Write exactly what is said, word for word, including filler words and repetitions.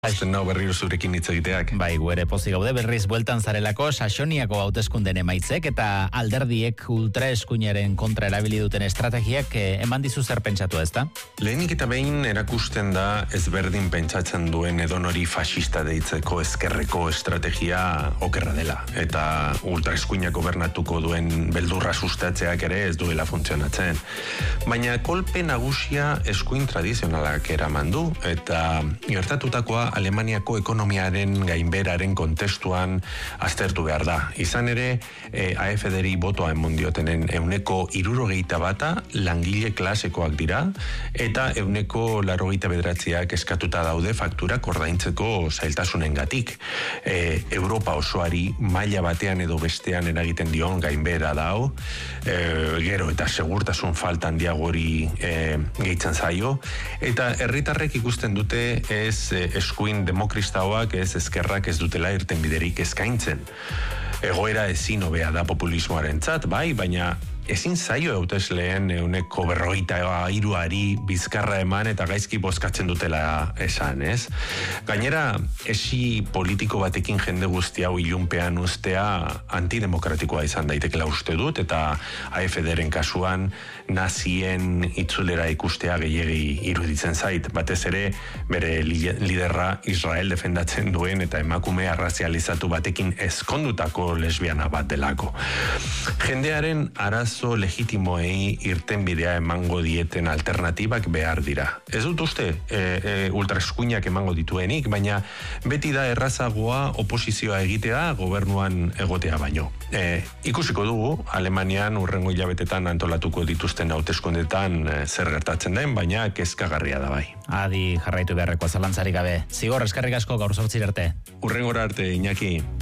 Azten nau berriro zurekin hitz egiteak. Bai, guere pozik gaude berriz bueltan zarelako Saxoniako hauteskunden emaitzek eta alderdiek ultraeskuinaren kontra erabili duten estrategiak eh, eman dizu zer pentsatu, ezta? Lehenik eta behin erakusten da ezberdin pentsatzen duen edonori fascista deitzeko ezkerreko estrategia okerra dela. Eta ultraeskuinak gobernatuko duen beldurra sustatzeak ere ez duela funtzionatzen. Baina kolpe nagusia eskuin tradizionalak eraman du eta gertatutakoa Alemaniako ekonomiaren gainberaren kontestuan aztertu behar da. Izan ere, e, A F D-ri botoa emon diotenen euneko hirurogeita bata langile klasekoak dira, eta euneko laurogeita bederatziak eskatuta daude fakturak ordaintzeko zailtasunengatik. E, Europa osoari maila batean edo bestean eragiten dion gainbera dau, e, gero eta segurtasun faltan diagori e, gehitzen zaio, eta herritarrek ikusten dute ez e, eskuin demokrastaoak ez ezkerrak ez dutela irtenbiderik eskaintzen. Egoera ezin hobea da populismoarentzat, bai, baina ezin zaio hautesleen euneko berrogeita hiruari bizkarra eman eta gaizki bozkatzen dutela esan, ez? Gainera, esi politiko batekin jende guzti hau ilunpean ustea antidemokratikoa izan daitekela uste dut, eta A F D-ren kasuan nazien itzulera ikustea gehiegi iruditzen zait, batez ere bere liderra Israel defendatzen duen eta emakume arrazializatu batekin ezkondutako lesbiana bat delako. Jendearen arazo legitimoei irtenbidea emango dieten alternatibak behar dira. Ez dut uste e, e, ultraeskuinak emango dituenik, baina beti da errazagoa oposizioa egitea gobernuan egotea baino. E, ikusiko dugu, Alemanian urrengo hilabetetan antolatuko dituzten hauteskundetan e, zer gertatzen den, baina kezkagarria da bai. Adi jarraitu beharreko zalantzarik gabe. Zigor, eskerrik asko gaur zortzir arte. Urrengora arte, Iñaki.